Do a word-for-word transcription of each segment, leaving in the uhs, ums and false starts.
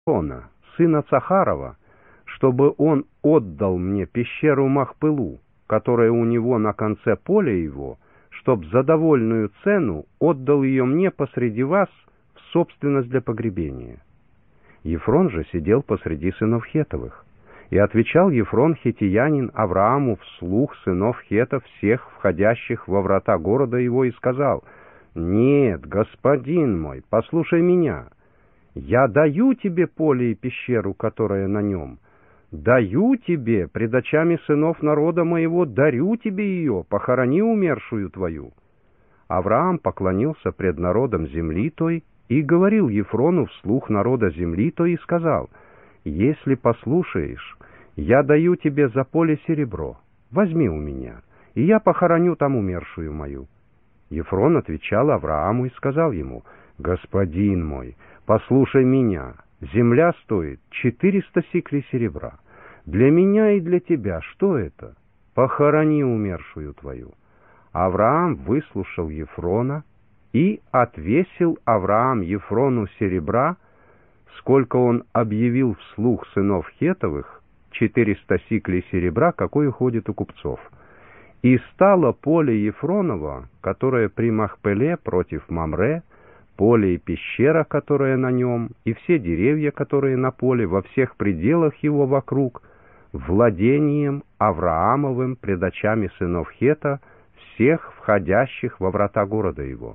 Ефрона, сына Цахарова, чтобы он отдал мне пещеру Махпелу, которая у него на конце поля его, чтоб за довольную цену отдал ее мне посреди вас в собственность для погребения. Ефрон же сидел посреди сынов Хетовых. И отвечал Ефрон хиттиянин Аврааму вслух сынов Хетов всех входящих во врата города его и сказал: «Нет, господин мой, послушай меня. Я даю тебе поле и пещеру, которая на нем. Даю тебе, пред очами сынов народа моего, дарю тебе ее, похорони умершую твою». Авраам поклонился пред народом земли той и говорил Ефрону вслух народа земли той и сказал: «Если послушаешь, я даю тебе за поле серебро, возьми у меня, и я похороню там умершую мою». Ефрон отвечал Аврааму и сказал ему: «Господин мой, послушай меня, земля стоит четыреста сиклей серебра. Для меня и для тебя что это? Похорони умершую твою». Авраам выслушал Ефрона, и отвесил Авраам Ефрону серебра, сколько он объявил вслух сынов Хетовых, четыреста сиклей серебра, какое ходит у купцов. И стало поле Ефронова, которое при Махпеле против Мамре, поле и пещера, которая на нем, и все деревья, которые на поле, во всех пределах его вокруг, владением Авраамовым пред очами сынов Хета, всех входящих во врата города его.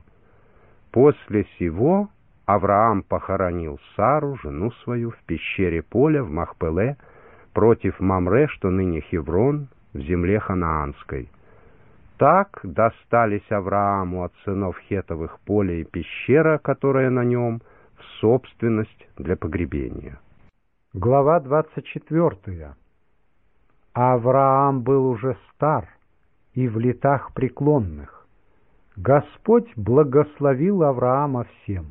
После сего Авраам похоронил Сару, жену свою, в пещере поля в Махпеле, против Мамре, что ныне Хеврон, в земле ханаанской. Так достались Аврааму от сынов Хетовых поле и пещера, которая на нем, в собственность для погребения. Глава двадцать четвёртая. Авраам был уже стар и в летах преклонных. Господь благословил Авраама всем.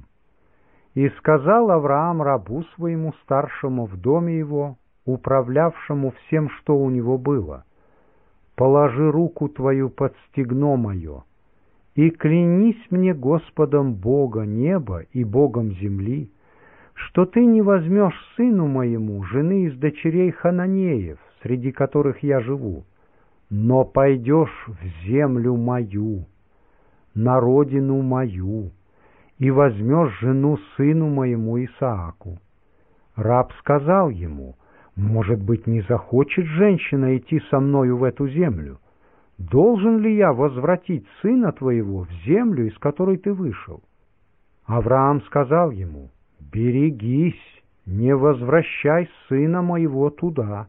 И сказал Авраам рабу своему старшему в доме его, управлявшему всем, что у него было: «Положи руку твою под стегно мое, и клянись мне Господом Бога неба и Богом земли, что ты не возьмешь сыну моему жены из дочерей хананеев, среди которых я живу, но пойдешь в землю мою, на родину мою, и возьмешь жену сыну моему Исааку». Раб сказал ему: «Может быть, не захочет женщина идти со мною в эту землю? Должен ли я возвратить сына твоего в землю, из которой ты вышел?» Авраам сказал ему: «Берегись, не возвращай сына моего туда.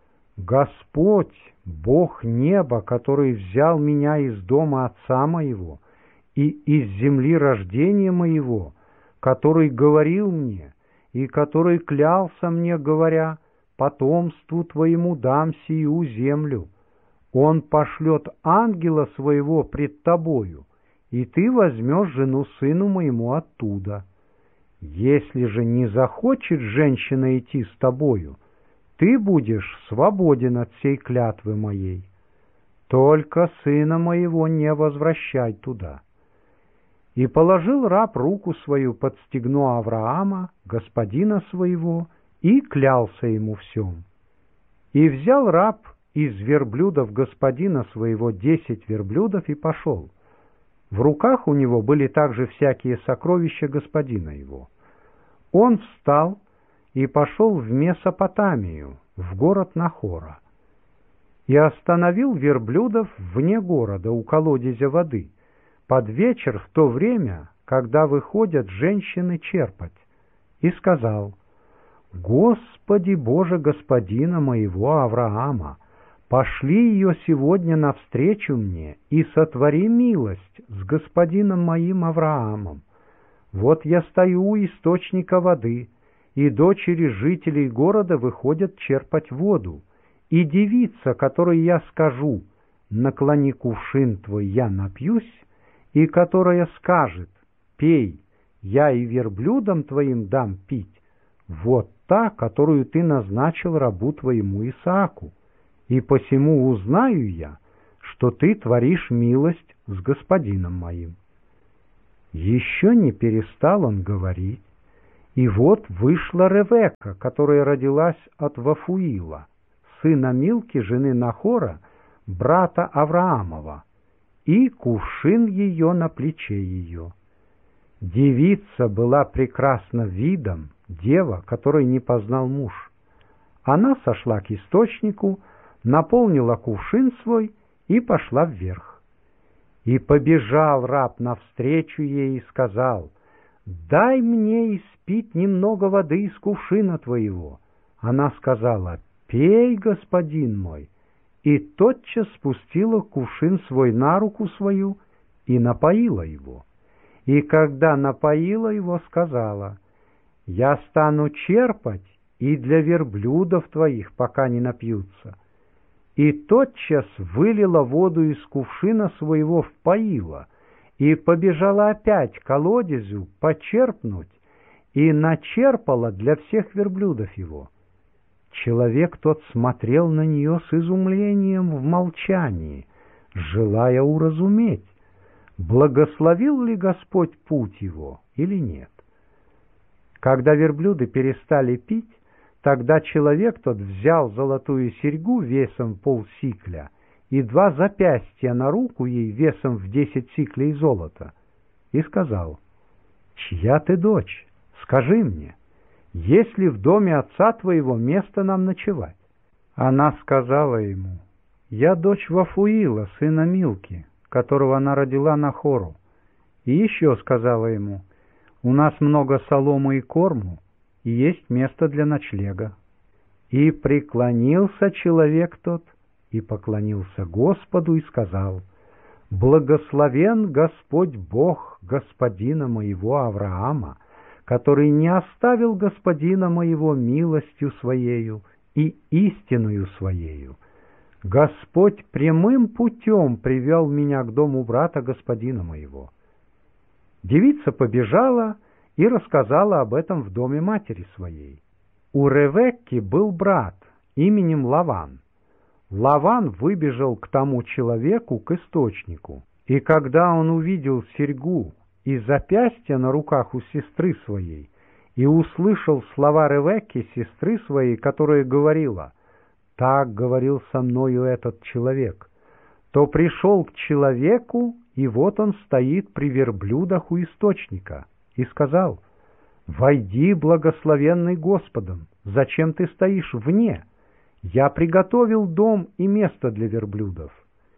Господь, Бог неба, который взял меня из дома отца моего и из земли рождения моего, который говорил мне и который клялся мне, говоря: потомству твоему дам сию землю, он пошлет ангела своего пред тобою, и ты возьмешь жену сыну моему оттуда. Если же не захочет женщина идти с тобою, ты будешь свободен от сей клятвы моей. Только сына моего не возвращай туда». И положил раб руку свою под стегно Авраама, господина своего, и клялся ему всем. И взял раб из верблюдов господина своего десять верблюдов и пошел. В руках у него были также всякие сокровища господина его. Он встал и пошел в Месопотамию, в город Нахора, и остановил верблюдов вне города у колодезя воды, под вечер в то время, когда выходят женщины черпать, и сказал: «Господи Боже господина моего Авраама, пошли ее сегодня навстречу мне и сотвори милость с господином моим Авраамом. Вот я стою у источника воды, и дочери жителей города выходят черпать воду, и девица, которой я скажу: наклони кувшин твой, я напьюсь, и которая скажет: пей, я и верблюдам твоим дам пить, вот та, которую ты назначил рабу твоему Исааку, и посему узнаю я, что ты творишь милость с господином моим». Еще не перестал он говорить, И вот вышла Ревекка, которая родилась от Вафуила, сына Милки, жены Нахора, брата Авраамова, и кувшин ее на плече ее. Девица была прекрасна видом, дева, которой не познал муж. Она сошла к источнику, наполнила кувшин свой и пошла вверх. И побежал раб навстречу ей и сказал: «Дай мне испить немного воды из кувшина твоего». Она сказала: «Пей, господин мой», и тотчас спустила кувшин свой на руку свою и напоила его. И когда напоила его, сказала: «Я стану черпать и для верблюдов твоих, пока не напьются». И тотчас вылила воду из кувшина своего в поило, и побежала опять к колодезю почерпнуть, и начерпала для всех верблюдов его. Человек тот смотрел на нее с изумлением в молчании, желая уразуметь, благословил ли Господь путь его или нет. Когда верблюды перестали пить, тогда человек тот взял золотую серьгу весом полсикля и два запястья на руку ей весом в десять сиклей золота, и сказал: «Чья ты дочь? Скажи мне, есть ли в доме отца твоего место нам ночевать?» Она сказала ему: «Я дочь Вафуила, сына Милки, которого она родила Нахору». И еще сказала ему: «У нас много соломы и корму, и есть место для ночлега». И преклонился человек тот, и поклонился Господу, и сказал: «Благословен Господь Бог господина моего Авраама, который не оставил господина моего милостью своею и истиною своею. Господь прямым путем привел меня к дому брата господина моего». Девица побежала и рассказала об этом в доме матери своей. У Ревекки был брат именем Лаван. Лаван выбежал к тому человеку, к источнику, и когда он увидел серьгу и запястье на руках у сестры своей, и услышал слова Ревекки, сестры своей, которая говорила: «Так говорил со мною этот человек», то пришел к человеку, и вот он стоит при верблюдах у источника, и сказал: «Войди, благословенный Господом, зачем ты стоишь вне? Я приготовил дом и место для верблюдов».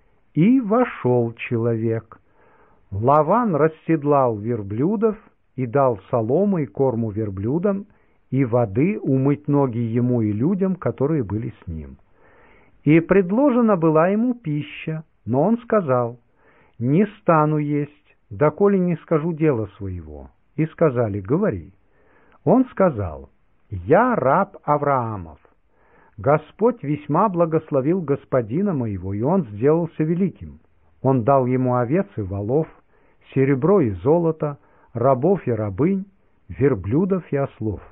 И вошел человек. Лаван расседлал верблюдов и дал соломы и корму верблюдам, и воды умыть ноги ему и людям, которые были с ним. И предложена была ему пища, но он сказал: «Не стану есть, доколе не скажу дела своего». И сказали: «Говори». Он сказал: «Я раб Авраамов. Господь весьма благословил господина моего, и он сделался великим. Он дал ему овец и волов, серебро и золото, рабов и рабынь, верблюдов и ослов.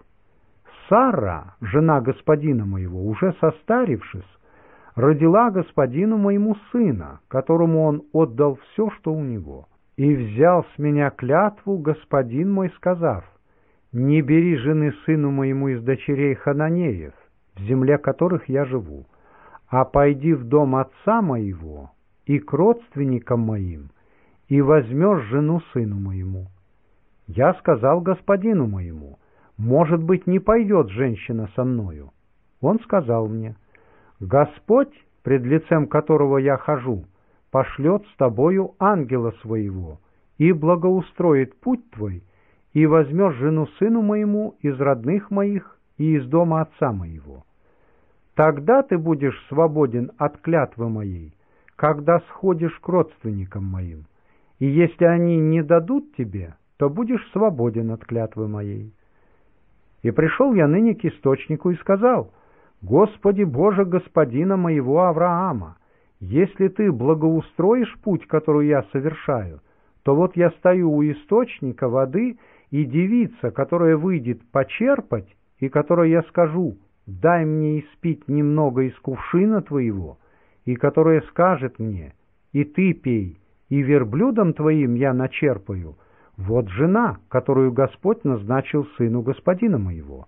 Сара, жена господина моего, уже состарившись, родила господину моему сына, которому он отдал все, что у него. И взял с меня клятву господин мой, сказав: не бери жены сыну моему из дочерей Хананеев, в земле которых я живу, а пойди в дом отца моего и к родственникам моим, и возьмешь жену сыну моему. Я сказал господину моему: может быть, не пойдет женщина со мною. Он сказал мне: Господь, пред лицем которого я хожу, пошлет с тобою ангела своего и благоустроит путь твой, и возьмешь жену сыну моему из родных моих и из дома отца моего. Тогда ты будешь свободен от клятвы моей, когда сходишь к родственникам моим, и если они не дадут тебе, то будешь свободен от клятвы моей. И пришел я ныне к источнику и сказал: Господи Боже господина моего Авраама, если ты благоустроишь путь, который я совершаю, то вот я стою у источника воды, и девица, которая выйдет почерпать, и которой я скажу: дай мне испить немного из кувшина твоего, и которая скажет мне: и ты пей, и верблюдом твоим я начерпаю, вот жена, которую Господь назначил сыну господина моего.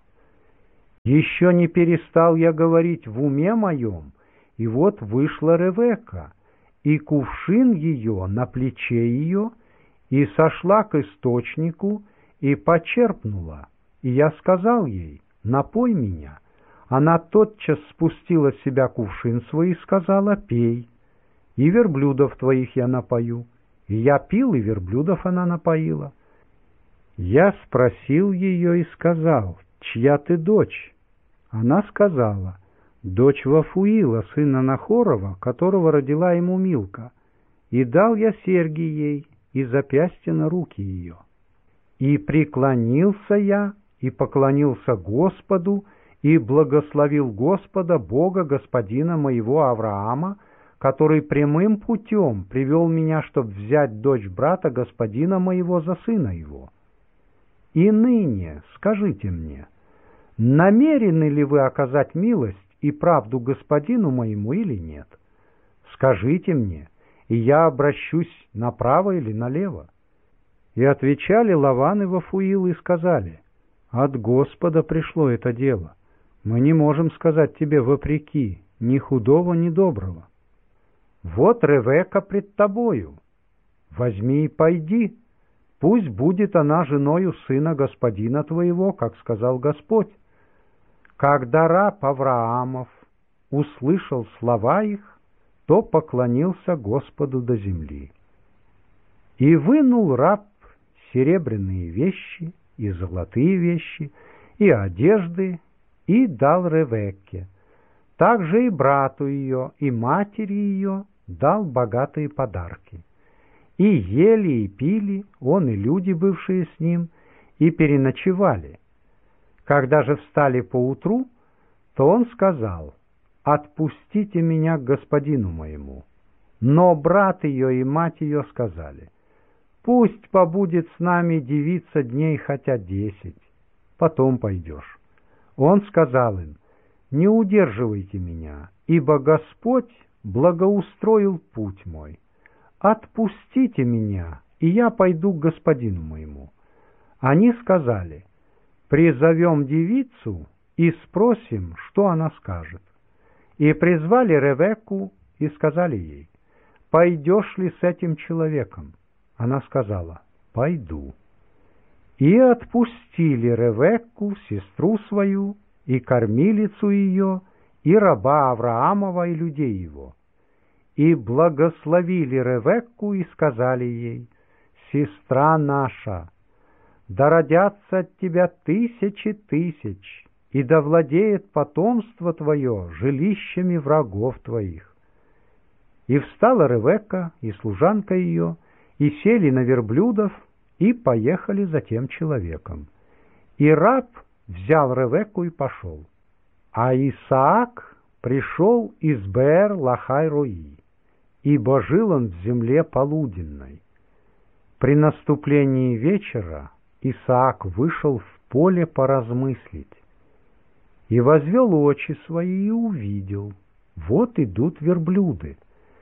Еще не перестал я говорить в уме моем, и вот вышла Ревекка, и кувшин ее на плече ее, и сошла к источнику, и почерпнула. И я сказал ей: напой меня. Она тотчас спустила с себя кувшин свой и сказала: пей, и верблюдов твоих я напою. И я пил, и верблюдов она напоила. Я спросил ее и сказал: чья ты дочь? Она сказала: дочь Вафуила, сына Нахорова, которого родила ему Милка. И дал я серьги ей и запястья на руки ее. И преклонился я, и поклонился Господу, и благословил Господа, Бога господина моего Авраама, который прямым путем привел меня, чтобы взять дочь брата господина моего за сына его. И ныне скажите мне, намерены ли вы оказать милость и правду господину моему или нет? Скажите мне, и я обращусь направо или налево. И отвечали Лаван и Вафуил и сказали: от Господа пришло это дело. Мы не можем сказать тебе вопреки, ни худого, ни доброго. Вот Ревекка пред тобою. Возьми и пойди. Пусть будет она женою сына господина твоего, как сказал Господь. Когда раб Авраамов услышал слова их, то поклонился Господу до земли. И вынул раб серебряные вещи и золотые вещи, и одежды, и дал Ревекке. Также и брату ее, и матери ее дал богатые подарки. И ели, и пили, он и люди, бывшие с ним, и переночевали. Когда же встали поутру, то он сказал: «Отпустите меня к господину моему». Но брат ее и мать ее сказали: «Пусть побудет с нами девица дней хотя десять, потом пойдешь». Он сказал им: «Не удерживайте меня, ибо Господь благоустроил путь мой. Отпустите меня, и я пойду к господину моему». Они сказали: «Призовем девицу и спросим, что она скажет». И призвали Ревекку и сказали ей: «Пойдешь ли с этим человеком?» Она сказала: «Пойду». И отпустили Ревекку, сестру свою, и кормилицу ее, и раба Авраамова, и людей его. И благословили Ревекку и сказали ей: «Сестра наша, да родятся от тебя тысячи тысяч, и да владеет потомство твое жилищами врагов твоих». И встала Ревекка и служанка ее, и сели на верблюдов, и поехали за тем человеком. И раб взял Ревекку и пошел. А Исаак пришел из Беэр-Лахай-Рои, ибо жил он в земле полуденной. При наступлении вечера Исаак вышел в поле поразмыслить, и возвел очи свои и увидел: вот идут верблюды.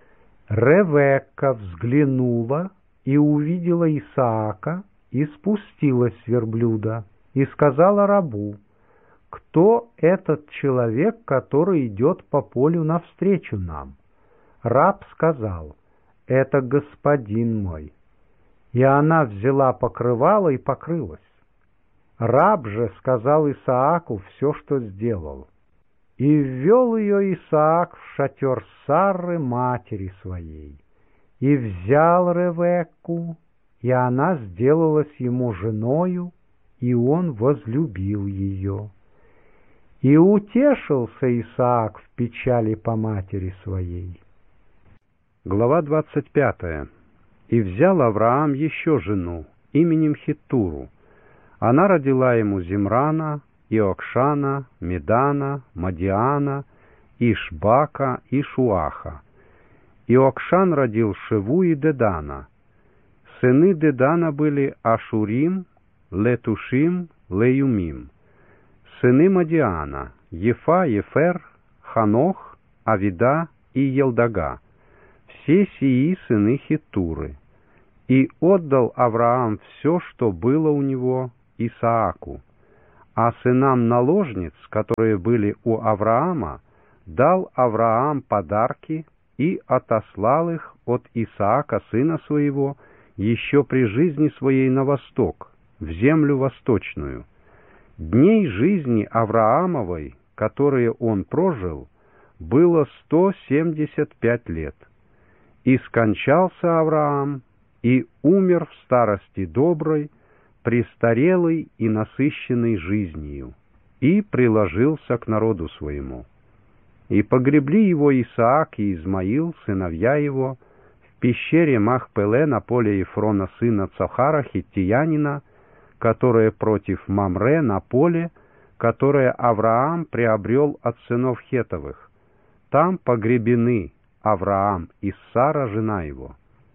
Ревекка взглянула и увидела Исаака, и спустилась с верблюда, и сказала рабу: «Кто этот человек, который идет по полю навстречу нам?» Раб сказал: «Это господин мой». И она взяла покрывало и покрылась. Раб же сказал Исааку все, что сделал. И ввел ее Исаак в шатер Сарры, матери своей, и взял Ревекку, и она сделалась ему женою, и он возлюбил ее. И утешился Исаак в печали по матери своей. Глава двадцать пятая. И взял Авраам еще жену, именем Хеттуру. Она родила ему Зимрана, Иокшана, Медана, Мадиана, Ишбака и Шуаха. Иокшан родил Шеву и Дедана. Сыны Дедана были Ашурим, Летушим, Леюмим. Сыны Мадиана — Ефа, Ефер, Ханох, Авида и Елдага. Все сии сыны Хеттуры. И отдал Авраам все, что было у него, Исааку, а сынам наложниц, которые были у Авраама, дал Авраам подарки и отослал их от Исаака, сына своего, еще при жизни своей на восток, в землю восточную. Дней жизни Авраамовой, которые он прожил, было сто семьдесят пять лет. И скончался Авраам, и умер в старости доброй, престарелый и насыщенный жизнью, и приложился к народу своему. И погребли его Исаак и Измаил, сыновья его, в пещере Махпеле на поле Ефрона сына Цохара, хиттиянина, которое против Мамре на поле, которое Авраам приобрел от сынов Хетовых. Там погребены Авраам и Сара, жена его.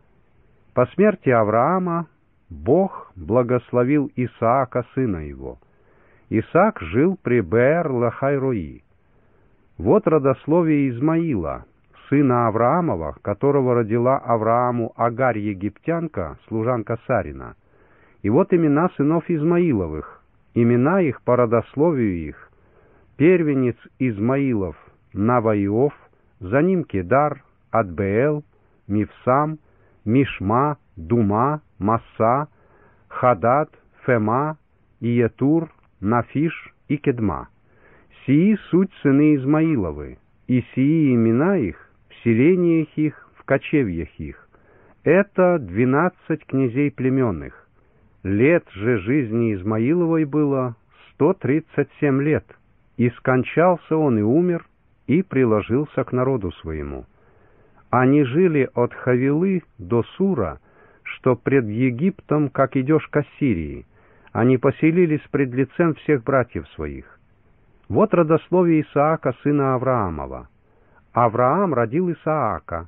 По смерти Авраама Бог благословил Исаака, сына его. Исаак жил при Беэр-Лахай-Рои. Вот родословие Измаила, сына Авраамова, которого родила Аврааму Агарь египтянка, служанка Сарина. И вот имена сынов Измаиловых, имена их по родословию их. Первенец Измаилов Наваиов, за ним Кедар, Адбеэл, Мивсам, Мишма, Дума, Масса, Хадад, Фема, Иетур, Нафиш и Кедма. Сии суть сыны Измаиловы, и сии имена их, в селениях их, в кочевьях их. Это двенадцать князей племенных. Лет же жизни Измаиловой было сто тридцать семь лет, и скончался он и умер, и приложился к народу своему. Они жили от Хавилы до Сура, что пред Египтом, как идешь к Ассирии. Они поселились пред лицем всех братьев своих. Вот родословие Исаака, сына Авраамова. Авраам родил Исаака.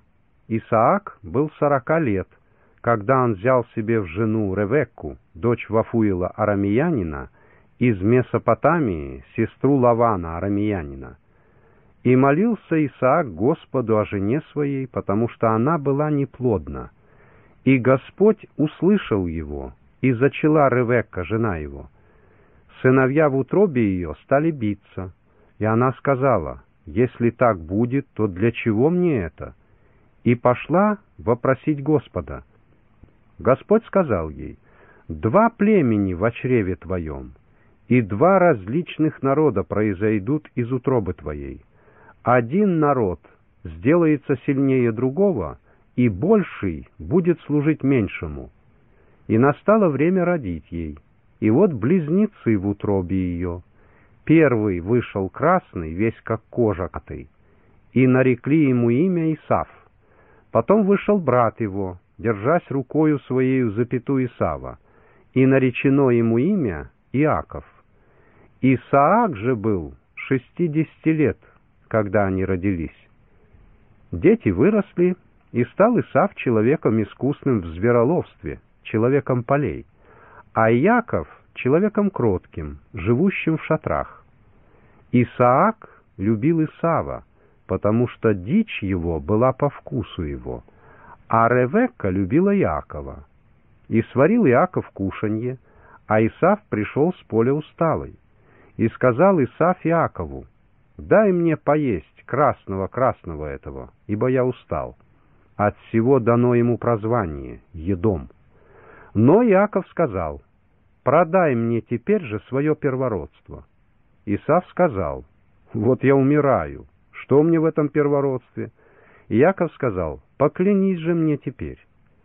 Исаак был сорока лет, когда он взял себе в жену Ревекку, дочь Вафуила арамеянина, из Месопотамии, сестру Лавана арамеянина. И молился Исаак Господу о жене своей, потому что она была неплодна. И Господь услышал его, и зачала Ревекка, жена его. Сыновья в утробе ее стали биться, и она сказала: «Если так будет, то для чего мне это?» И пошла вопросить Господа. Господь сказал ей: «Два племени во чреве твоем, и два различных народа произойдут из утробы твоей. Один народ сделается сильнее другого, и больший будет служить меньшему». И настало время родить ей. И вот близнецы в утробе ее. Первый вышел красный, весь как кожа коты, и нарекли ему имя Исав. Потом вышел брат его, держась рукою своею за пяту Исава, и наречено ему имя Иаков. Исаак же был шестидесяти лет, когда они родились. Дети выросли, и стал Исав человеком искусным в звероловстве, человеком полей, а Иаков — человеком кротким, живущим в шатрах. Исаак любил Исава, потому что дичь его была по вкусу его, а Ревекка любила Иакова. И сварил Иаков кушанье, а Исав пришел с поля усталый. И сказал Исав Иакову: «Дай мне поесть красного-красного этого, ибо я устал». От всего дано ему прозвание Едом. Но Иаков сказал: «Продай мне теперь же свое первородство». Исав сказал: «Вот я умираю, что мне в этом первородстве?» И Иаков сказал: «Поклянись же мне теперь».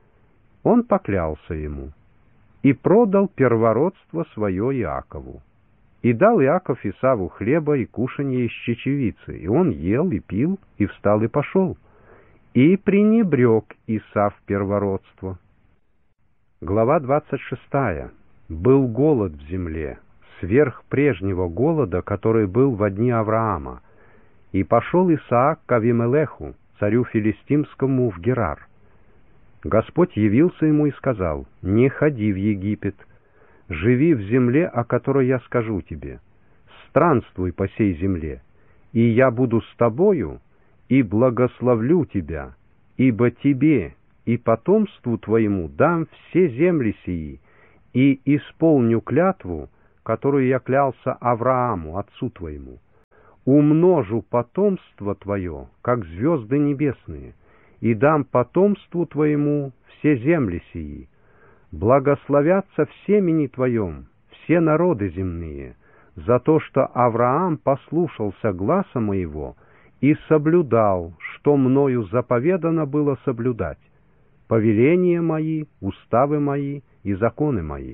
Он поклялся ему и продал первородство свое Иакову. И дал Иаков Исаву хлеба и кушанье из чечевицы, и он ел и пил, и встал и пошел. И пренебрег Исав первородство. Глава двадцать шестая. Был голод в земле, сверх прежнего голода, который был во дни Авраама. И пошел Исаак к Авимелеху, царю филистимскому, в Герар. Господь явился ему и сказал: «Не ходи в Египет, живи в земле, о которой я скажу тебе. Странствуй по сей земле, и я буду с тобою, и благословлю тебя, ибо тебе и потомству твоему дам все земли сии, и исполню клятву, которую я клялся Аврааму, отцу твоему. Умножу потомство твое, как звезды небесные, и дам потомству твоему все земли сии. Благословятся в семени твоем все народы земные, за то, что Авраам послушался гласа моего и соблюдал, что мною заповедано было соблюдать, повеления мои, уставы мои и законы мои.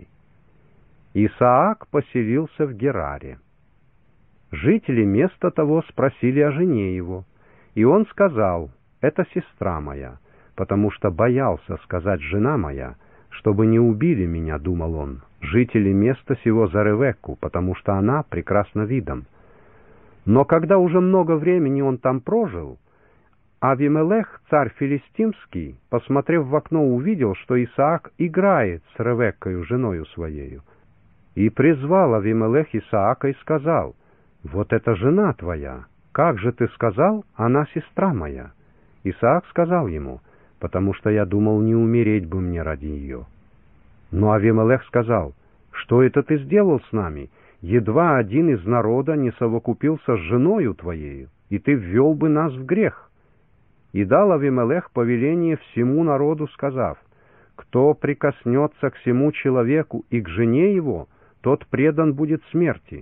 Исаак поселился в Гераре. Жители места того спросили о жене его, и он сказал: «Это сестра моя», потому что боялся сказать «жена моя», чтобы не убили меня, думал он, жители места сего за Ревекку, потому что она прекрасна видом. Но когда уже много времени он там прожил, Авимелех, царь филистимский, посмотрев в окно, увидел, что Исаак играет с Ревеккою, женою своею. И призвал Авимелех Исаака и сказал: «Вот это жена твоя, как же ты сказал, она сестра моя?» Исаак сказал ему: «Потому что я думал, не умереть бы мне ради ее». Но Авимелех сказал: «Что это ты сделал с нами? Едва один из народа не совокупился с женою твоею, и ты ввел бы нас в грех». И дал Авимелех повеление всему народу, сказав: «Кто прикоснется к всему человеку и к жене его, тот предан будет смерти».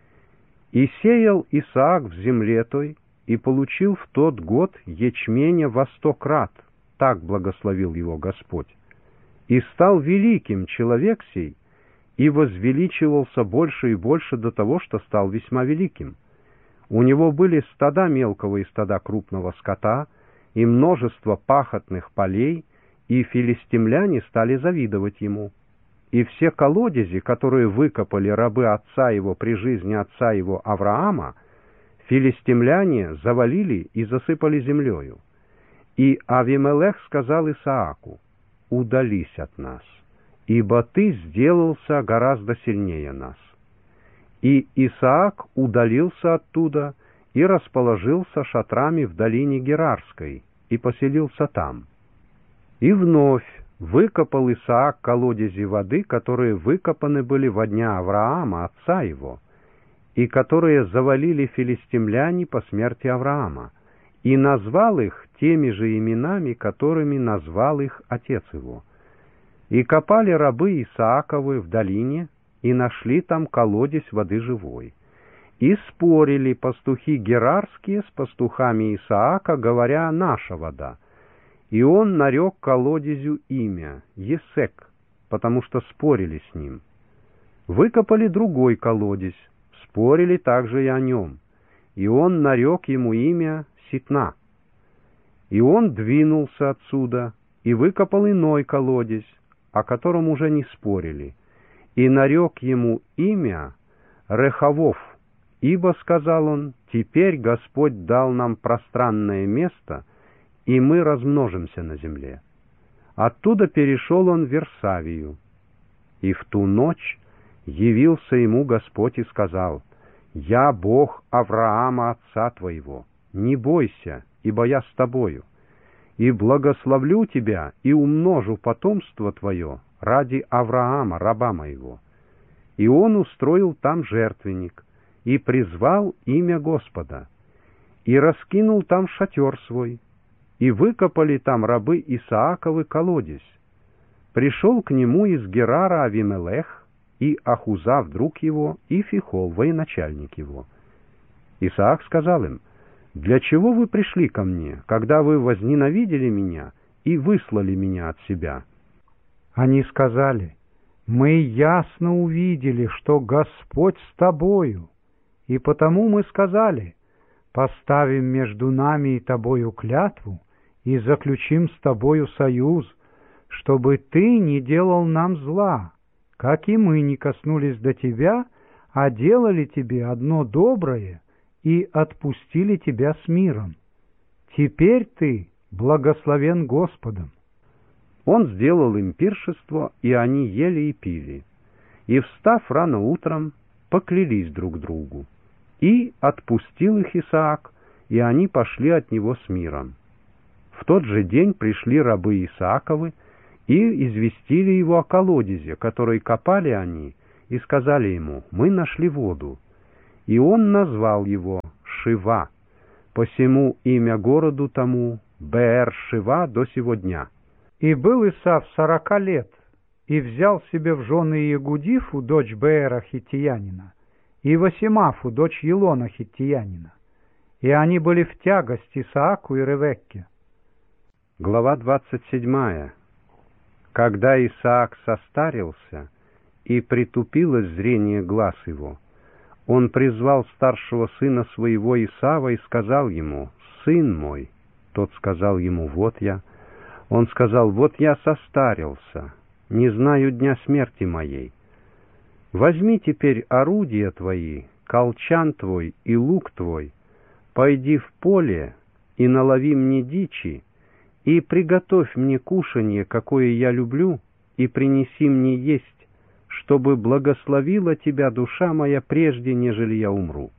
И сеял Исаак в земле той, и получил в тот год ячменя во сто крат, так благословил его Господь. И стал великим человек сей, и возвеличивался больше и больше до того, что стал весьма великим. У него были стада мелкого и стада крупного скота, и множество пахотных полей, и филистимляне стали завидовать ему. И все колодези, которые выкопали рабы отца его при жизни отца его Авраама, филистимляне завалили и засыпали землею. И Авимелех сказал Исааку: «Удались от нас, ибо ты сделался гораздо сильнее нас». И Исаак удалился оттуда и расположился шатрами в долине Герарской и поселился там. И вновь выкопал Исаак колодези воды, которые выкопаны были во дня Авраама, отца его, и которые завалили филистимляне по смерти Авраама, и назвал их теми же именами, которыми назвал их отец его. И копали рабы Исааковы в долине, и нашли там колодезь воды живой. И спорили пастухи герарские с пастухами Исаака, говоря: «Наша вода». И он нарек колодезю имя Есек, потому что спорили с ним. Выкопали другой колодезь, спорили также и о нем, и он нарек ему имя Ситна. И он двинулся отсюда и выкопал иной колодезь, о котором уже не спорили, и нарек ему имя Рехавов, ибо, сказал он, теперь Господь дал нам пространное место, и мы размножимся на земле. Оттуда перешел он в Версавию. И в ту ночь явился ему Господь и сказал: «Я Бог Авраама, отца твоего, не бойся, ибо я с тобою, и благословлю тебя и умножу потомство твое ради Авраама, раба моего». И он устроил там жертвенник, и призвал имя Господа, и раскинул там шатер свой, и выкопали там рабы Исааковы колодезь. Пришел к нему из Герара Авимелех, и Ахуза, друг его, и Фихол, военачальник его. Исаак сказал им: «Для чего вы пришли ко мне, когда вы возненавидели меня и выслали меня от себя?» Они сказали: «Мы ясно увидели, что Господь с тобою, и потому мы сказали: поставим между нами и тобою клятву и заключим с тобою союз, чтобы ты не делал нам зла, как и мы не коснулись до тебя, а делали тебе одно доброе и отпустили тебя с миром. Теперь ты благословен Господом». Он сделал им пиршество, и они ели и пили. И, встав рано утром, поклялись друг другу. И отпустил их Исаак, и они пошли от него с миром. В тот же день пришли рабы Исааковы и известили его о колодезе, который копали они, и сказали ему: «Мы нашли воду». И он назвал его Шива, посему имя городу тому Беэр-Шива до сего дня. И был Исав сорока лет, и взял себе в жены Егудифу, дочь Беэра хиттиянина, и Васимафу, дочь Елона хиттиянина. И они были в тягость Исааку и Ревекке. Глава двадцать седьмая. Когда Исаак состарился, и притупилось зрение глаз его, он призвал старшего сына своего Исава и сказал ему: «Сын мой». Тот сказал ему: «Вот я». Он сказал: «Вот я состарился, не знаю дня смерти моей. Возьми теперь орудия твои, колчан твой и лук твой, пойди в поле и налови мне дичи, и приготовь мне кушанье, какое я люблю, и принеси мне есть, чтобы благословила тебя душа моя прежде, нежели я умру».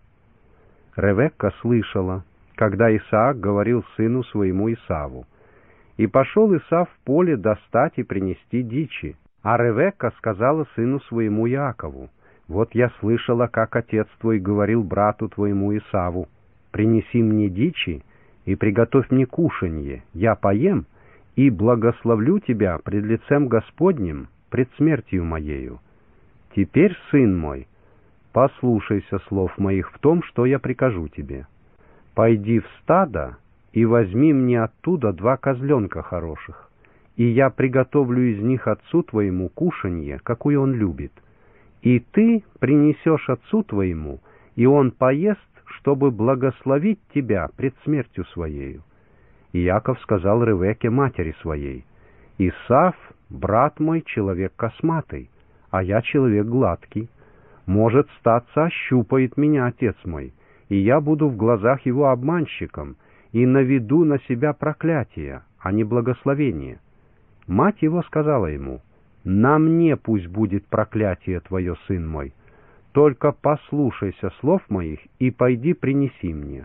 Ревекка слышала, когда Исаак говорил сыну своему Исаву. И пошел Исав в поле достать и принести дичи. А Ревекка сказала сыну своему Якову: «Вот я слышала, как отец твой говорил брату твоему Исаву: принеси мне дичи и приготовь мне кушанье, я поем и благословлю тебя пред лицем Господним, пред смертью моею. Теперь, сын мой, послушайся слов моих в том, что я прикажу тебе. Пойди в стадо и возьми мне оттуда два козленка хороших, и я приготовлю из них отцу твоему кушанье, какое он любит. И ты принесешь отцу твоему, и он поест, чтобы благословить тебя пред смертью своею». И Яков сказал Ревекке, матери своей: «Исав, брат мой, человек косматый, а я человек гладкий. Может, статься, ощупает меня отец мой, и я буду в глазах его обманщиком, и наведу на себя проклятие, а не благословение». Мать его сказала ему: «На мне пусть будет проклятие твое, сын мой, только послушайся слов моих и пойди принеси мне».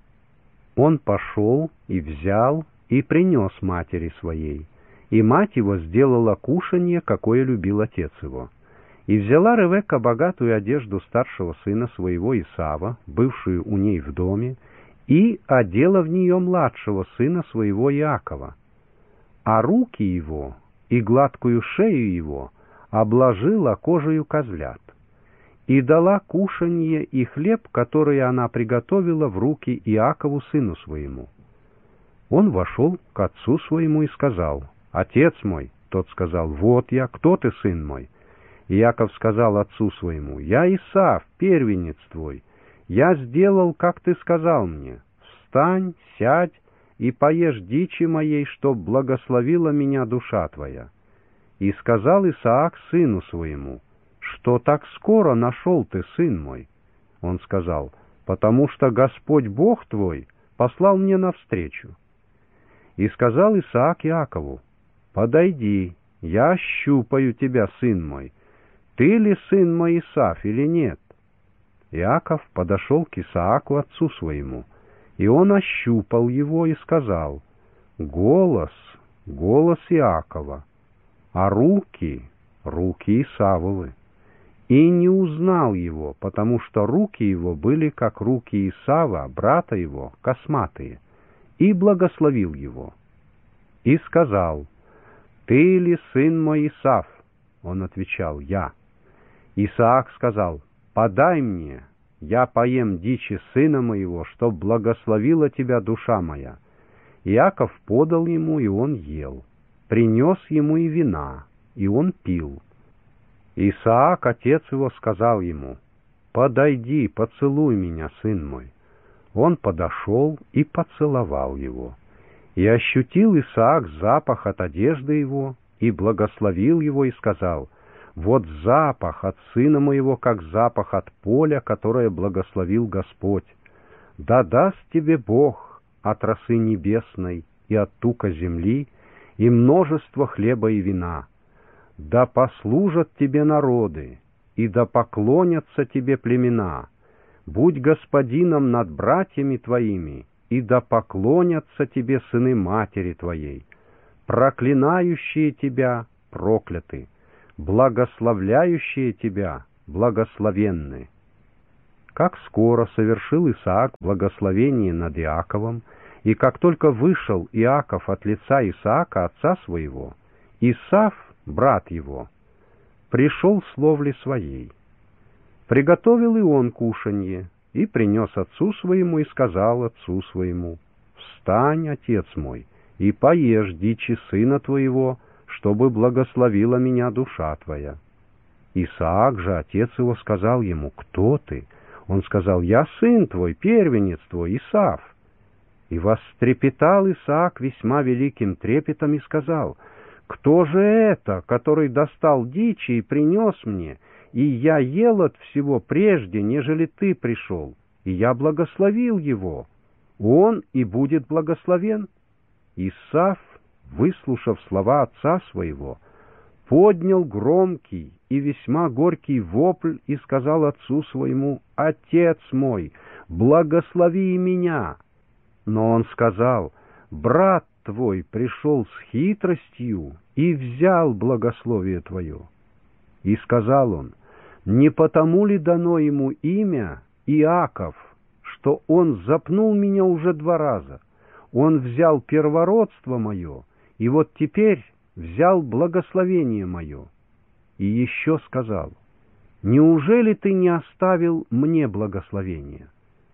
Он пошел и взял и принес матери своей, и мать его сделала кушанье, какое любил отец его. И взяла Ревекка богатую одежду старшего сына своего Исава, бывшую у ней в доме, и одела в нее младшего сына своего Иакова, а руки его и гладкую шею его обложила кожею козлят, и дала кушанье и хлеб, который она приготовила, в руки Иакову сыну своему. Он вошел к отцу своему и сказал: «Отец мой». Тот сказал: «Вот я, кто ты, сын мой?» Иаков сказал отцу своему: «Я Исав, первенец твой. Я сделал, как ты сказал мне. Встань, сядь и поешь дичи моей, чтоб благословила меня душа твоя». И сказал Исаак сыну своему: «Что так скоро нашел ты, сын мой?» Он сказал: «Потому что Господь Бог твой послал мне навстречу». И сказал Исаак Иакову: «Подойди, я ощупаю тебя, сын мой. Ты ли сын мой Исав или нет?» Иаков подошел к Исааку отцу своему, и он ощупал его и сказал: «Голос, голос Иакова, а руки, руки Исавовы». И не узнал его, потому что руки его были, как руки Исава, брата его, косматые, и благословил его. И сказал: «Ты ли сын мой Исав?» Он отвечал: «Я». Исаак сказал: «Подай мне, я поем дичи сына моего, чтоб благословила тебя душа моя». Иаков подал ему, и он ел. Принес ему и вина, и он пил. Исаак, отец его, сказал ему: «Подойди, поцелуй меня, сын мой». Он подошел и поцеловал его. И ощутил Исаак запах от одежды его, и благословил его, и сказал: «Вот запах от сына моего, как запах от поля, которое благословил Господь. Да даст тебе Бог от росы небесной и от тука земли, и множество хлеба и вина. Да послужат тебе народы, и да поклонятся тебе племена. Будь господином над братьями твоими, и да поклонятся тебе сыны матери твоей. Проклинающие тебя прокляты, благословляющие тебя благословенны». Как скоро совершил Исаак благословение над Иаковом, и как только вышел Иаков от лица Исаака, отца своего, Исав, брат его, пришел с ловли своей. Приготовил и он кушанье, и принес отцу своему, и сказал отцу своему: «Встань, отец мой, и поешь дичи сына твоего, чтобы благословила меня душа твоя». Исаак же, отец его, сказал ему: «Кто ты?» Он сказал: «Я сын твой, первенец твой, Исав». И вострепетал Исаак весьма великим трепетом и сказал: «Кто же это, который достал дичи и принес мне, и я ел от всего прежде, нежели ты пришел, и я благословил его? Он и будет благословен». Исав, выслушав слова отца своего, поднял громкий и весьма горький вопль и сказал отцу своему: «Отец мой, благослови и меня». Но он сказал: «Брат твой пришел с хитростью и взял благословие твое». И сказал он: «Не потому ли дано ему имя Иаков, что он запнул меня уже два раза? Он взял первородство мое, и вот теперь взял благословение мое». И еще сказал: «Неужели ты не оставил мне благословение?»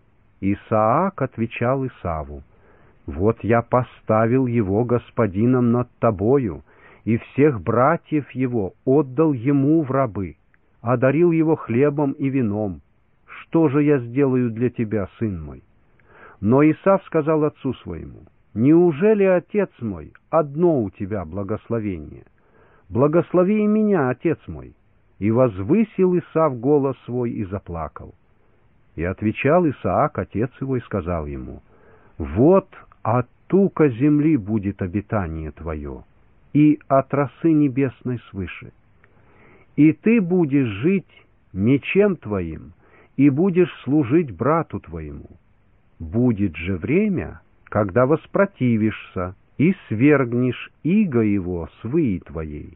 Исаак отвечал Исаву: «Вот я поставил его господином над тобою, и всех братьев его отдал ему в рабы, одарил его хлебом и вином. Что же я сделаю для тебя, сын мой?» Но Исав сказал отцу своему: «Неужели, отец мой, одно у тебя благословение? Благослови и меня, отец мой». И возвысил Исав голос свой и заплакал. И отвечал Исаак, отец его, и сказал ему: «Вот от тука земли будет обитание твое, и от росы небесной свыше. И ты будешь жить мечем твоим, и будешь служить брату твоему. Будет же время, когда воспротивишься и свергнешь иго его с выи твоей».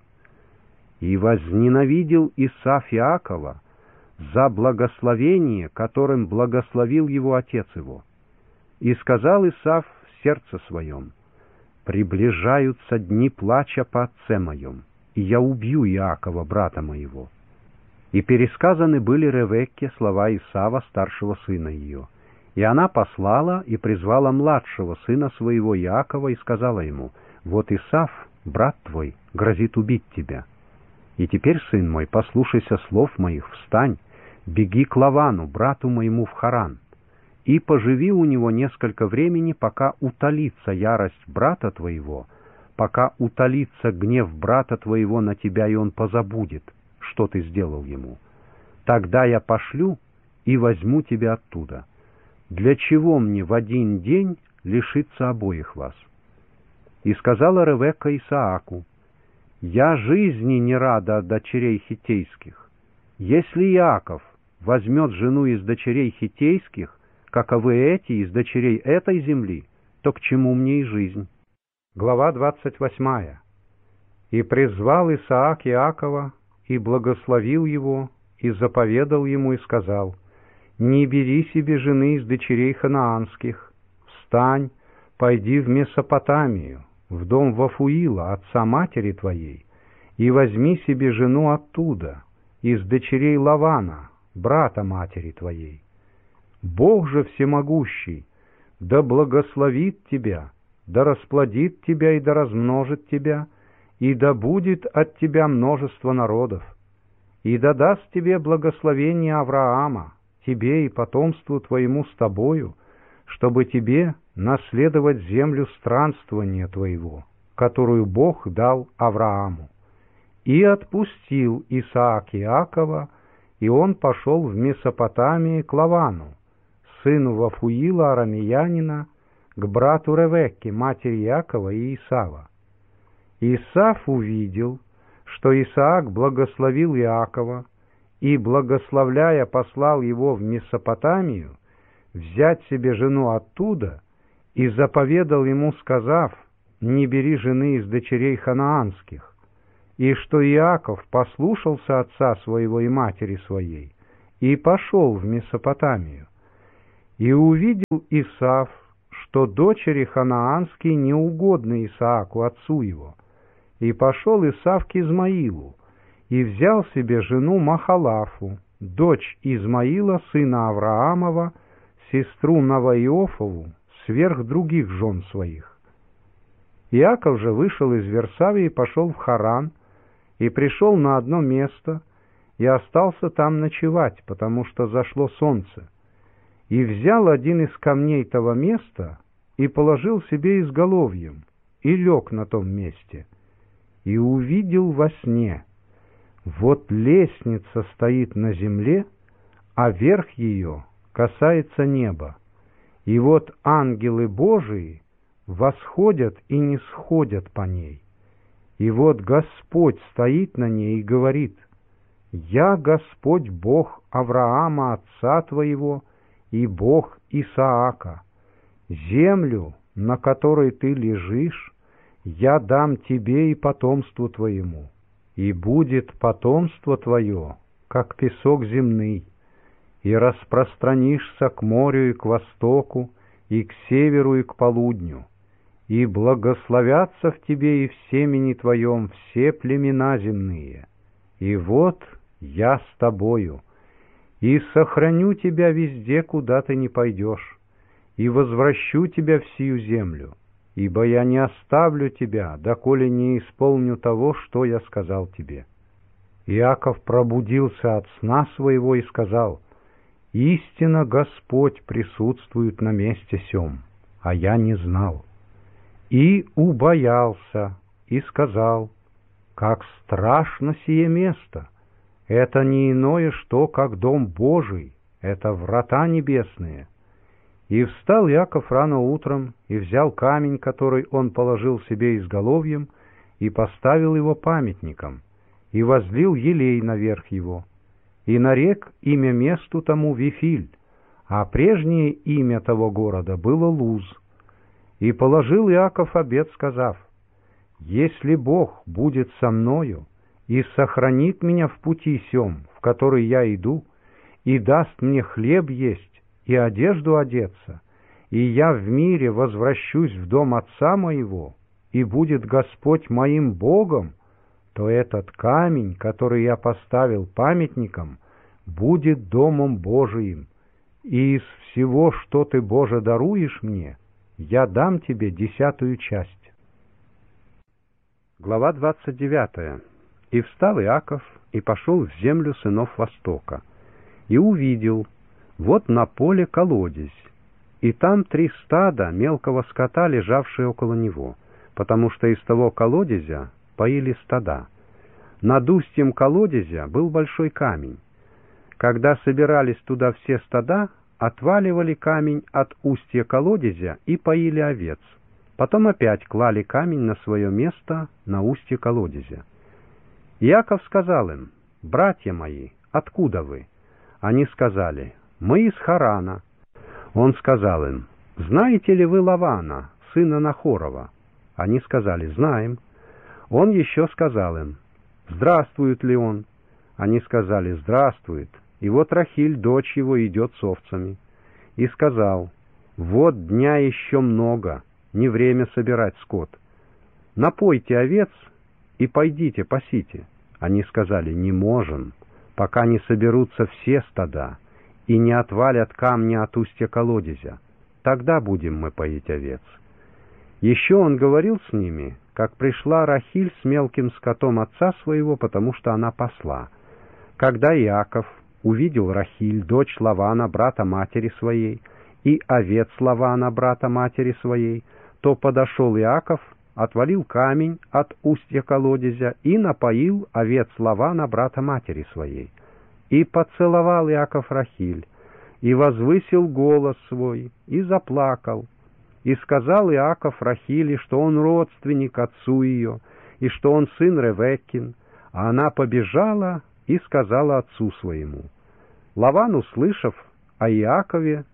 И возненавидел Исав Иакова за благословение, которым благословил его отец его. И сказал Исав в сердце своем: «Приближаются дни плача по отце моем, и я убью Иакова, брата моего». И пересказаны были Ревекке слова Исава, старшего сына ее. И она послала и призвала младшего сына своего Иакова и сказала ему: «Вот Исав, брат твой, грозит убить тебя. И теперь, сын мой, послушайся слов моих, встань, беги к Лавану, брату моему, в Харан, и поживи у него несколько времени, пока утолится ярость брата твоего, пока утолится гнев брата твоего на тебя, и он позабудет, что ты сделал ему. Тогда я пошлю и возьму тебя оттуда. Для чего мне в один день лишиться обоих вас?» И сказала Ревекка Исааку: «Я жизни не рада от дочерей хиттейских. Если Иаков возьмет жену из дочерей хиттейских, каковы эти из дочерей этой земли, то к чему мне и жизнь?» Глава двадцать восьмая. «И призвал Исаак Иакова, и благословил его, и заповедал ему, и сказал: не бери себе жены из дочерей ханаанских, встань, пойди в Месопотамию, в дом Вафуила, отца матери твоей, и возьми себе жену оттуда, из дочерей Лавана, брата матери твоей. Бог же всемогущий да благословит тебя, да расплодит тебя и да размножит тебя, и да будет от тебя множество народов, и да даст тебе благословение Авраама, тебе и потомству твоему с тобою, чтобы тебе наследовать землю странствования твоего, которую Бог дал Аврааму. И отпустил Исаак Иакова, и он пошел в Месопотамии к Лавану, сыну Вафуила арамеянина, к брату Ревекке, матери Иакова и Исава. Исав увидел, что Исаак благословил Иакова, и, благословляя, послал его в Месопотамию взять себе жену оттуда и заповедал ему, сказав: «Не бери жены из дочерей ханаанских», и что Иаков послушался отца своего и матери своей, и пошел в Месопотамию. И увидел Исав, что дочери ханаанские не угодны Исааку, отцу его, и пошел Исав к Измаилу, и взял себе жену Махалафу, дочь Измаила, сына Авраамова, сестру Наваиофову, сверх других жен своих. Иаков же вышел из Версавии и пошел в Харан, и пришел на одно место, и остался там ночевать, потому что зашло солнце, и взял один из камней того места и положил себе изголовьем, и лег на том месте, и увидел во сне: вот лестница стоит на земле, а верх ее касается неба, и вот ангелы Божии восходят и не сходят по ней. И вот Господь стоит на ней и говорит: «Я Господь Бог Авраама, отца твоего, и Бог Исаака. Землю, на которой ты лежишь, я дам тебе и потомству твоему, и будет потомство твое, как песок земный, и распространишься к морю и к востоку, и к северу и к полудню, и благословятся в тебе и в семени твоем все племена земные. И вот я с тобою, и сохраню тебя везде, куда ты не пойдешь, и возвращу тебя в сию землю, ибо я не оставлю тебя, доколе не исполню того, что я сказал тебе». Иаков пробудился от сна своего и сказал: «Истинно Господь присутствует на месте сем, а я не знал». И убоялся, и сказал: «Как страшно сие место! Это не иное что, как дом Божий, это врата небесные». И встал Иаков рано утром, и взял камень, который он положил себе изголовьем, и поставил его памятником, и возлил елей наверх его, и нарек имя месту тому Вифиль, а прежнее имя того города было Луз. И положил Иаков обет, сказав: «Если Бог будет со мною и сохранит меня в пути сем, в который я иду, и даст мне хлеб есть и одежду одеться, и я в мире возвращусь в дом отца моего, и будет Господь моим Богом, то этот камень, который я поставил памятником, будет домом Божиим, и из всего, что ты, Боже, даруешь мне, я дам тебе десятую часть». Глава двадцать девятая. «И встал Иаков, и пошел в землю сынов Востока, и увидел, вот на поле колодезь, и там три стада мелкого скота, лежавшие около него, потому что из того колодезя поили стада. Над устьем колодезя был большой камень. Когда собирались туда все стада, отваливали камень от устья колодезя и поили овец. Потом опять клали камень на свое место на устье колодезя. Иаков сказал им: «Братья мои, откуда вы?» Они сказали: «Мы из Харана». Он сказал им: «Знаете ли вы Лавана, сына Нахорова?» Они сказали: «Знаем». Он еще сказал им: «Здравствует ли он?» Они сказали: «Здравствует. И вот Рахиль, дочь его, идет с овцами». И сказал: «Вот дня еще много, не время собирать скот. Напойте овец и пойдите пасите». Они сказали: «Не можем, пока не соберутся все стада и не отвалят камни от устья колодезя. Тогда будем мы поить овец». Еще он говорил с ними, как пришла Рахиль с мелким скотом отца своего, потому что она пасла. Когда Иаков увидел Рахиль, дочь Лавана, брата матери своей, и овец Лавана, брата матери своей, то подошел Иаков, отвалил камень от устья колодезя и напоил овец Лавана, брата матери своей. И поцеловал Иаков Рахиль, и возвысил голос свой, и заплакал. И сказал Иаков Рахиле, что он родственник отцу ее, и что он сын Ревеккин, а она побежала и сказала отцу своему. Лаван, услышав о Иакове,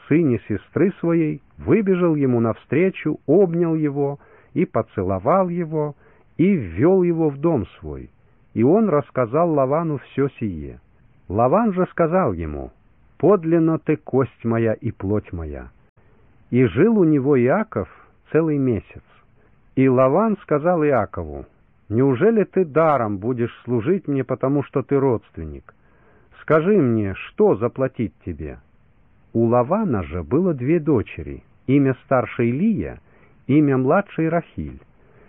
сыне сестры своей, выбежал ему навстречу, обнял его и поцеловал его, и ввел его в дом свой. И он рассказал Лавану все сие. Лаван же сказал ему: «Подлинно ты кость моя и плоть моя». И жил у него Иаков целый месяц. И Лаван сказал Иакову: «Неужели ты даром будешь служить мне, потому что ты родственник? Скажи мне, что заплатить тебе?» У Лавана же было две дочери, имя старшей Лия, имя младшей Рахиль.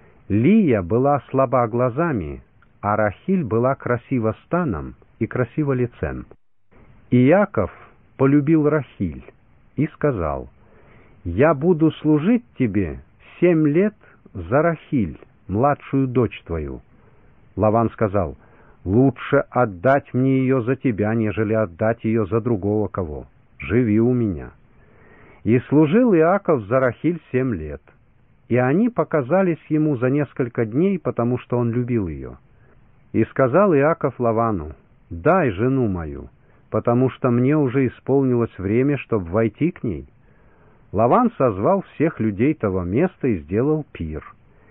Лия была слаба глазами, а Рахиль была красива станом и красива лицем. Иаков полюбил Рахиль и сказал: «Я буду служить тебе семь лет за Рахиль, младшую дочь твою». Лаван сказал: «Лучше отдать мне ее за тебя, нежели отдать ее за другого кого. Живи у меня». И служил Иаков за Рахиль семь лет, и они показались ему за несколько дней, потому что он любил ее. И сказал Иаков Лавану: «Дай жену мою, потому что мне уже исполнилось время, чтобы войти к ней». Лаван созвал всех людей того места и сделал пир.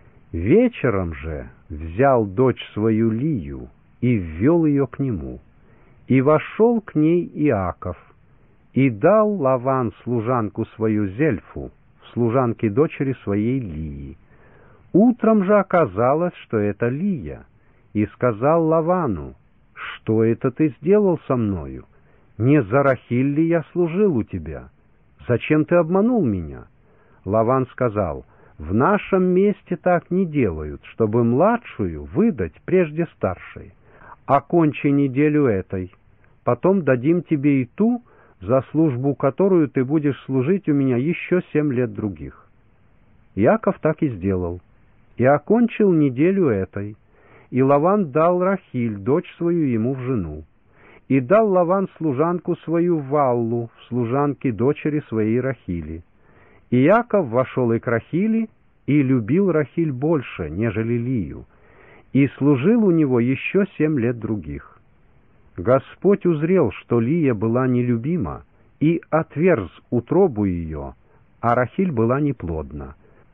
Вечером же взял дочь свою Лию и ввел ее к нему. И вошел к ней Иаков, и дал Лаван служанку свою Зельфу, служанке дочери своей Лии. Утром же оказалось, что это Лия, и сказал Лавану: «Что это ты сделал со мною? Не за Рахиль ли я служил у тебя? Зачем ты обманул меня?» Лаван сказал: «В нашем месте так не делают, чтобы младшую выдать прежде старшей. Окончи неделю этой, потом дадим тебе и ту, за службу которую ты будешь служить у меня еще семь лет других». Иаков так и сделал, и окончил неделю этой. И Лаван дал Рахиль, дочь свою, ему в жену. И дал Лаван служанку свою Валлу, в служанке дочери своей Рахили. И Иаков вошел и к Рахили, и любил Рахиль больше, нежели Лию, и служил у него еще семь лет других. Господь узрел, что Лия была нелюбима, и отверз утробу ее, а Рахиль была неплодна.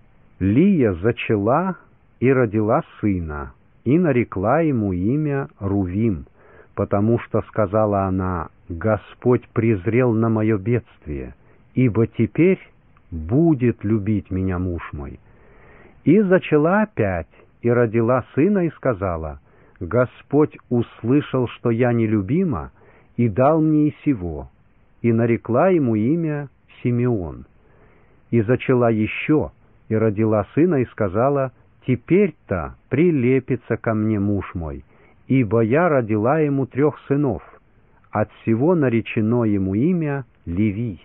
Лия зачала и родила сына, и нарекла ему имя Рувим, потому что сказала она: «Господь презрел на мое бедствие, ибо теперь будет любить меня муж мой». И зачала опять, и родила сына, и сказала: «Господь услышал, что я нелюбима, и дал мне и сего», и нарекла ему имя Симеон. И зачала еще, и родила сына, и сказала: «Теперь-то прилепится ко мне муж мой, ибо я родила ему трех сынов, от всего наречено ему имя Леви».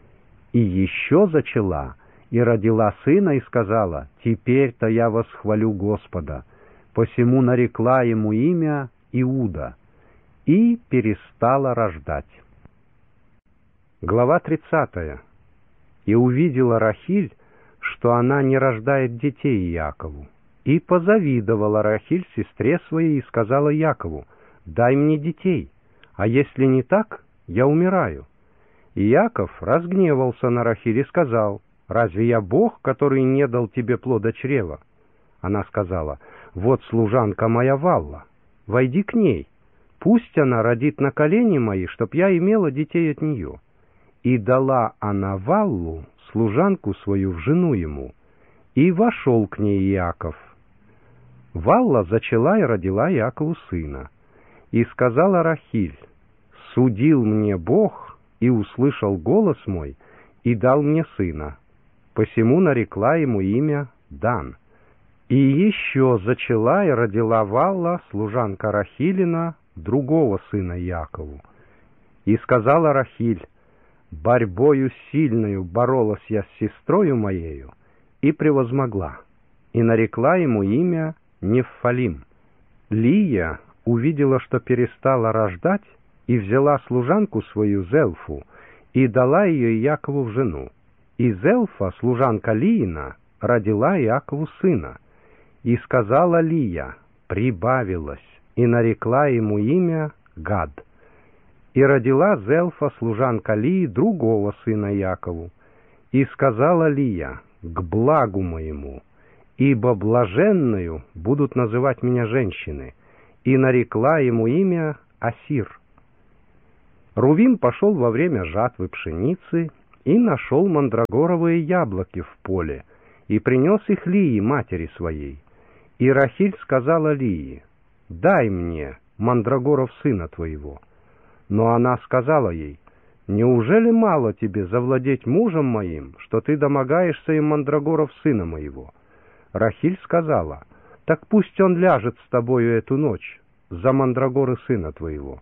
И еще зачала, и родила сына, и сказала: «Теперь-то я восхвалю Господа», посему нарекла ему имя Иуда, и перестала рождать. Глава тридцатая. И увидела Рахиль, что она не рождает детей Иакову, и позавидовала Рахиль сестре своей и сказала Якову: «Дай мне детей, а если не так, я умираю». И Иаков разгневался на Рахиль и сказал: «Разве я Бог, который не дал тебе плода чрева?» Она сказала: «Вот служанка моя Валла, войди к ней, пусть она родит на колени мои, чтоб я имела детей от нее». И дала она Валлу, служанку свою, в жену ему, и вошел к ней Иаков. Валла зачала и родила Иакову сына. И сказала Рахиль: «Судил мне Бог, и услышал голос мой, и дал мне сына». Посему нарекла ему имя Дан. И еще зачала и родила Валла, служанка Рахилина, другого сына Иакову. И сказала Рахиль: «Борьбою сильною боролась я с сестрою моею, и превозмогла, и нарекла ему имя Неффалим». Лия увидела, что перестала рождать, и взяла служанку свою Зелфу, и дала ее Иакову в жену. И Зелфа, служанка Лиина, родила Иакову сына. И сказала Лия: «Прибавилась», и нарекла ему имя Гад. И родила Зелфа, служанка Лии, другого сына Якову. И сказала Лия: «К благу моему, ибо блаженною будут называть меня женщины». И нарекла ему имя Асир. Рувим пошел во время жатвы пшеницы и нашел мандрагоровые яблоки в поле, и принес их Лии, матери своей. И Рахиль сказала Лии: «Дай мне мандрагоров сына твоего». Но она сказала ей: «Неужели мало тебе завладеть мужем моим, что ты домогаешься им мандрагоров сына моего?» Рахиль сказала: «Так пусть он ляжет с тобою эту ночь за мандрагоры сына твоего».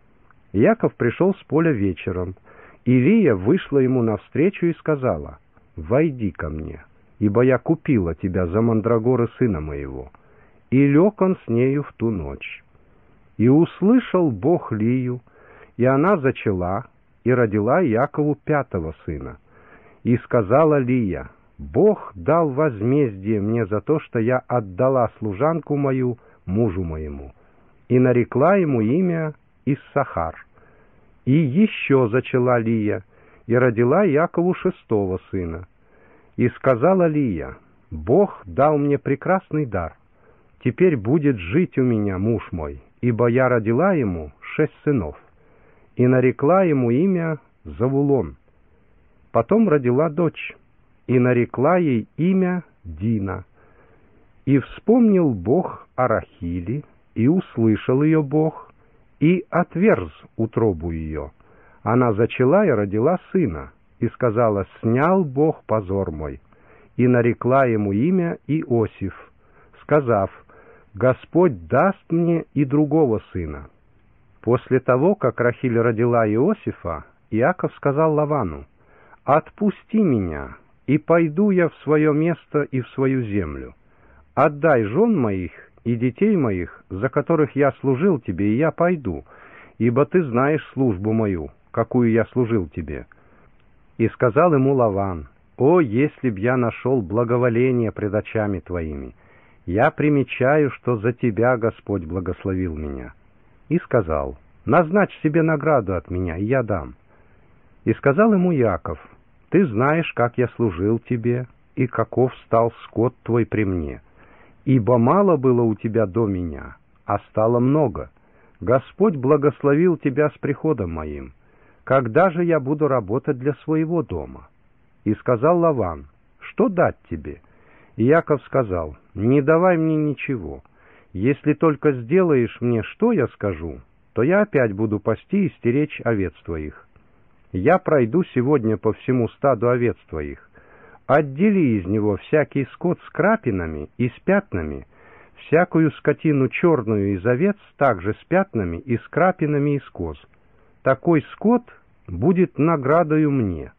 Яков пришел с поля вечером, и Лия вышла ему навстречу и сказала: «Войди ко мне, ибо я купила тебя за мандрагоры сына моего». И лег он с нею в ту ночь. И услышал Бог Лию, и она зачала, и родила Якову пятого сына. И сказала Лия: «Бог дал возмездие мне за то, что я отдала служанку мою мужу моему». И нарекла ему имя Иссахар. И еще зачала Лия, и родила Якову шестого сына. И сказала Лия: «Бог дал мне прекрасный дар. Теперь будет жить у меня муж мой, ибо я родила ему шесть сынов». И нарекла ему имя Завулон. Потом родила дочь, и нарекла ей имя Дина. И вспомнил Бог о Рахиле, и услышал ее Бог, и отверз утробу ее. Она зачала и родила сына, и сказала: «Снял Бог позор мой». И нарекла ему имя Иосиф, сказав: «Господь даст мне и другого сына». После того, как Рахиль родила Иосифа, Иаков сказал Лавану: «Отпусти меня, и пойду я в свое место и в свою землю. Отдай жен моих и детей моих, за которых я служил тебе, и я пойду, ибо ты знаешь службу мою, какую я служил тебе». И сказал ему Лаван: «О, если б я нашел благоволение пред очами твоими! Я примечаю, что за тебя Господь благословил меня». И сказал: «Назначь себе награду от меня, и я дам». И сказал ему Яков: «Ты знаешь, как я служил тебе, и каков стал скот твой при мне. Ибо мало было у тебя до меня, а стало много. Господь благословил тебя с приходом моим. Когда же я буду работать для своего дома?» И сказал Лаван: «Что дать тебе?» И Яков сказал: «Не давай мне ничего. Если только сделаешь мне, что я скажу, то я опять буду пасти и стеречь овец твоих. Я пройду сегодня по всему стаду овец твоих. Отдели из него всякий скот с крапинами и с пятнами, всякую скотину черную из овец также с пятнами и с крапинами из коз. Такой скот будет наградою мне.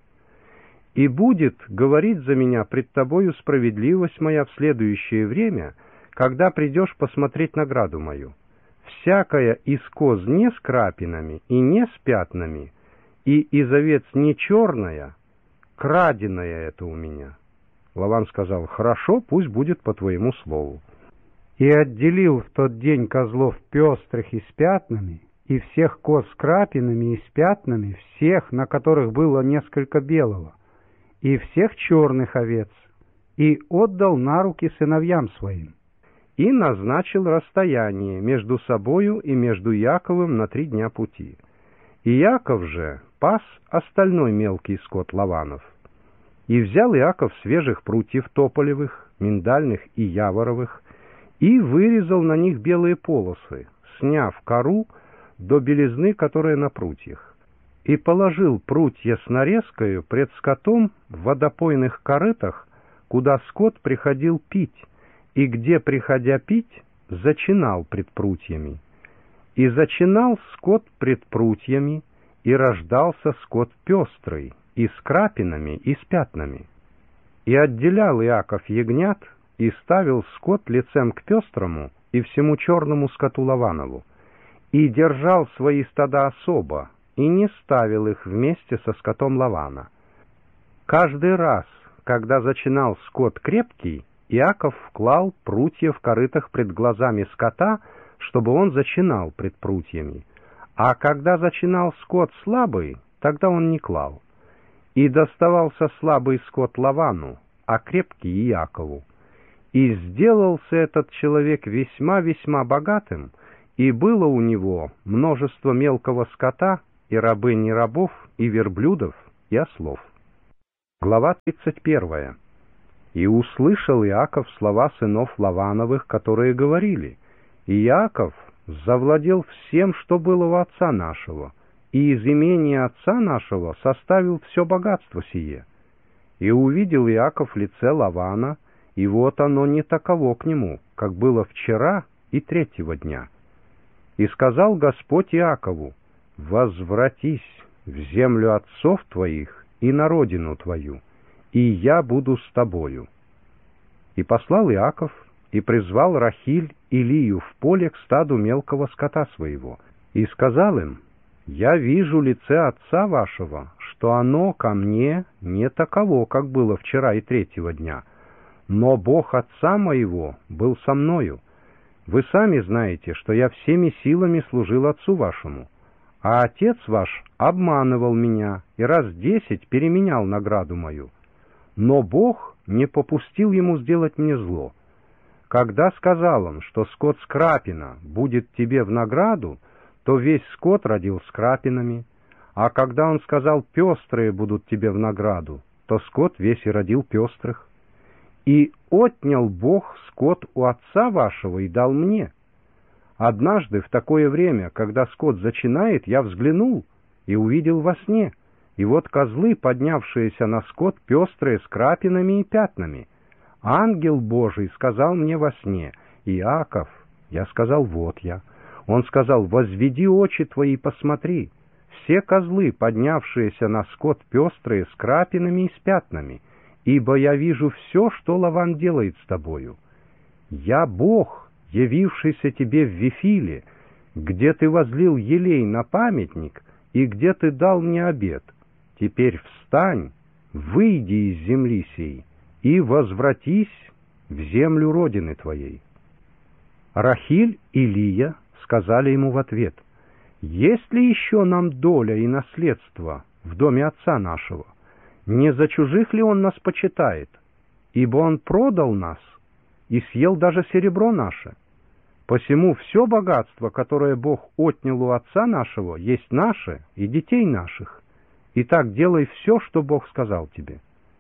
И будет говорить за меня пред тобою справедливость моя в следующее время, когда придешь посмотреть награду мою. Всякая из коз не с крапинами и не с пятнами, и из овец не черная, краденая это у меня». Лаван сказал: «Хорошо, пусть будет по твоему слову». И отделил в тот день козлов пестрых и с пятнами, и всех коз с крапинами и с пятнами, всех, на которых было несколько белого, и всех черных овец, и отдал на руки сыновьям своим. И назначил расстояние между собою и между Яковом на три дня пути. И Яков же пас остальной мелкий скот Лаванов. И взял Иаков свежих прутьев тополевых, миндальных и яворовых, и вырезал на них белые полосы, сняв кору до белизны, которая на прутьях, и положил прутья с нарезкою пред скотом в водопойных корытах, куда скот приходил пить, и где, приходя пить, зачинал пред прутьями. И зачинал скот пред прутьями, и рождался скот пестрый, и с крапинами, и с пятнами. И отделял Иаков ягнят, и ставил скот лицем к пестрому и всему черному скоту Лаванову, и держал свои стада особо, и не ставил их вместе со скотом Лавана. Каждый раз, когда зачинал скот крепкий, Иаков вклал прутья в корытах пред глазами скота, чтобы он зачинал пред прутьями. А когда зачинал скот слабый, тогда он не клал. И доставался слабый скот Лавану, а крепкий Иакову. И сделался этот человек весьма-весьма богатым, и было у него множество мелкого скота, и рабынь, и рабов, и верблюдов, и ослов. Глава тридцать первая. И услышал Иаков слова сынов Лавановых, которые говорили: «И Иаков завладел всем, что было у отца нашего, и из имения отца нашего составил все богатство сие». И увидел Иаков лице Лавана, и вот оно не таково к нему, как было вчера и третьего дня. И сказал Господь Иакову: «Возвратись в землю отцов твоих и на родину твою, и я буду с тобою». И послал Иаков, и призвал Рахиль и Лию в поле к стаду мелкого скота своего, и сказал им: «Я вижу лице отца вашего, что оно ко мне не таково, как было вчера и третьего дня, но Бог отца моего был со мною. Вы сами знаете, что я всеми силами служил отцу вашему, а отец ваш обманывал меня и раз десять переменял награду мою. Но Бог не попустил ему сделать мне зло. Когда сказал он, что скот с крапина будет тебе в награду, то весь скот родил с крапинами, а когда он сказал: пестрые будут тебе в награду, то скот весь и родил пестрых. И отнял Бог скот у отца вашего и дал мне. Однажды в такое время, когда скот зачинает, я взглянул и увидел во сне, и вот козлы, поднявшиеся на скот, пестрые с крапинами и пятнами. Ангел Божий сказал мне во сне: Иаков. Я сказал: вот я. Он сказал: возведи очи твои и посмотри. Все козлы, поднявшиеся на скот, пестрые с крапинами и с пятнами, ибо я вижу все, что Лаван делает с тобою. Я Бог, явившийся тебе в Вифиле, где ты возлил елей на памятник и где ты дал мне обет. Теперь встань, выйди из земли сей и возвратись в землю родины твоей». Рахиль и Лия сказали ему в ответ: «Есть ли еще нам доля и наследство в доме отца нашего? Не за чужих ли он нас почитает? Ибо он продал нас и съел даже серебро наше. Посему все богатство, которое Бог отнял у отца нашего, есть наше и детей наших. Итак, делай все, что Бог сказал тебе».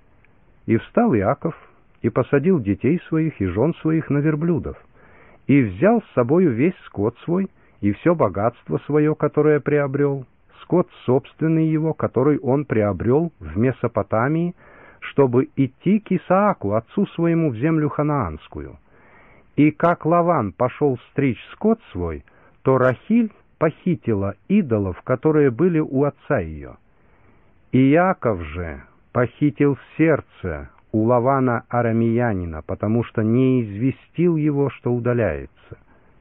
И встал Иаков, и посадил детей своих и жен своих на верблюдов, и взял с собою весь скот свой и все богатство свое, которое приобрел, скот собственный его, который он приобрел в Месопотамии, чтобы идти к Исааку, отцу своему, в землю ханаанскую. И как Лаван пошел стричь скот свой, то Рахиль похитила идолов, которые были у отца ее. Иаков же похитил сердце у Лавана арамеянина, потому что не известил его, что удаляется.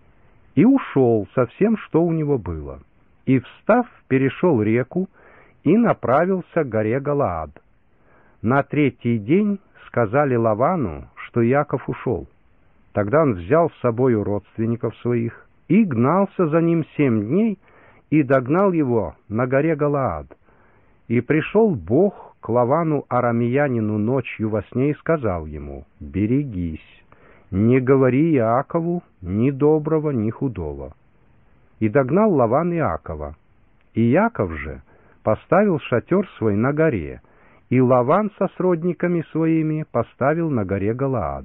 И ушел со всем, что у него было, и, встав, перешел реку и направился к горе Галаад. На третий день сказали Лавану, что Иаков ушел. Тогда он взял с собою родственников своих и гнался за ним семь дней, и догнал его на горе Галаад. И пришел Бог к Лавану арамеянину ночью во сне и сказал ему: «Берегись, не говори Иакову ни доброго, ни худого». И догнал Лаван Иакова. И Иаков же поставил шатер свой на горе, и Лаван со сродниками своими поставил на горе Галаад.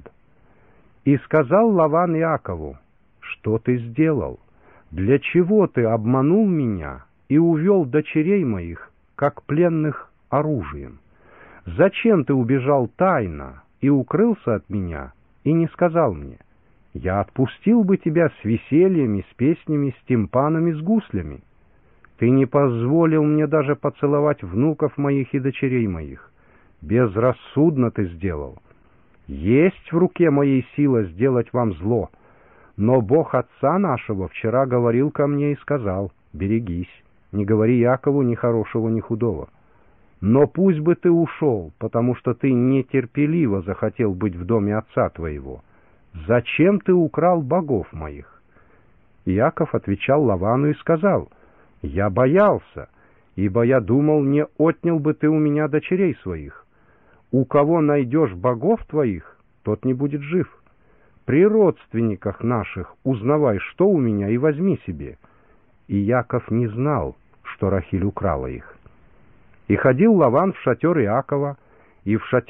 И сказал Лаван Иакову: «Что ты сделал? Для чего ты обманул меня и увел дочерей моих, как пленных, оружием? Зачем ты убежал тайно и укрылся от меня и не сказал мне? Я отпустил бы тебя с весельями, с песнями, с тимпанами, с гуслями. Ты не позволил мне даже поцеловать внуков моих и дочерей моих. Безрассудно ты сделал. Есть в руке моей сила сделать вам зло, но Бог отца нашего вчера говорил ко мне и сказал: берегись, не говори Якову ни хорошего, ни худого. Но пусть бы ты ушел, потому что ты нетерпеливо захотел быть в доме отца твоего. Зачем ты украл богов моих?» Иаков отвечал Лавану и сказал: Я боялся, ибо я думал, не отнял бы ты у меня дочерей своих. У кого найдешь богов твоих, тот не будет жив. При родственниках наших узнавай, что у меня, и возьми себе». И Яков не знал, что Рахиль украла их. И ходил Лаван в шатер Иакова, и в шатер